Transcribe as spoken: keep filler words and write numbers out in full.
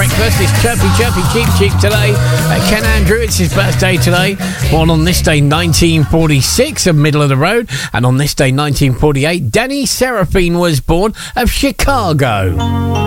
breakfast. It's Chirpy Chirpy Cheap Cheap today. Uh, Ken Andrew, it's his birthday today. Born on this day nineteen forty-six of Middle of the Road. And on this day nineteen forty-eight, Danny Seraphine was born of Chicago.